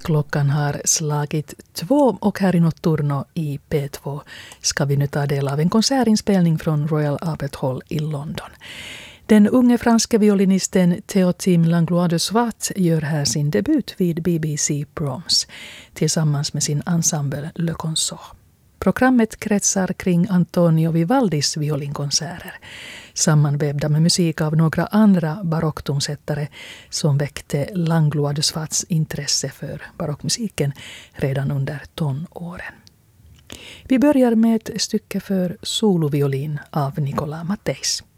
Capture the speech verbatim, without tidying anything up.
Klockan har slagit två och här i Notturno i P två ska vi nu ta del av en konsertinspelning från Royal Albert Hall i London. Den unge franska violinisten Théotime Langlois de Swat gör här sin debut vid B B C Proms tillsammans med sin ensemble Le Consort. Programmet kretsar kring Antonio Vivaldis violinkonserter, sammanvävda med musik av några andra barocktonsättare som väckte Langlois de Swats intresse för barockmusiken redan under tonåren. Vi börjar med ett stycke för soloviolin av Nicolas Mattei.